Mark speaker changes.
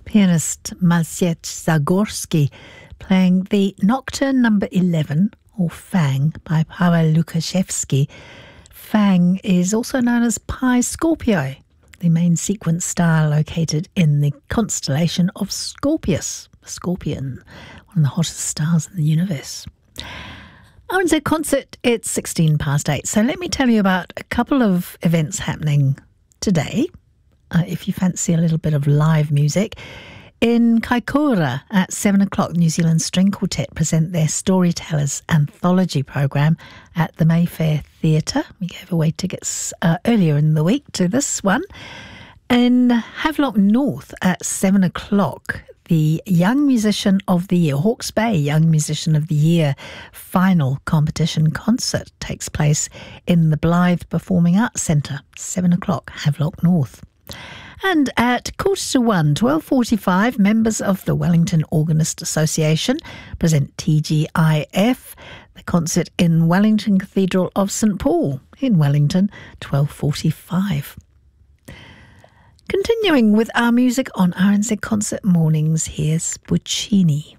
Speaker 1: pianist Maciej Zagorski playing the Nocturne number 11, or Fang, by Paweł Lukaszewski. Fang is also known as Pi Scorpio, the main sequence star located in the constellation of Scorpius, Scorpion, one of the hottest stars in the universe. RNZ Concert, it's 16 past 8. So let me tell you about a couple of events happening today. If you fancy a little bit of live music, in Kaikoura at 7 o'clock, New Zealand String Quartet present their Storytellers Anthology programme at the Mayfair Theatre. We gave away tickets earlier in the week to this one. In Havelock North at 7 o'clock, the Young Musician of the Year, Hawke's Bay Young Musician of the Year final competition concert takes place in the Blythe Performing Arts Centre, 7 o'clock, Havelock North. And at 12:45, members of the Wellington Organist Association present TGIF, the concert in Wellington Cathedral of St Paul in Wellington, 12:45. Continuing with our music on RNZ Concert Mornings, here's Puccini.